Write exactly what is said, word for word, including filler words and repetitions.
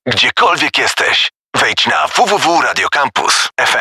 Gdziekolwiek jesteś, wejdź na w w w kropka radio campus kropka f m.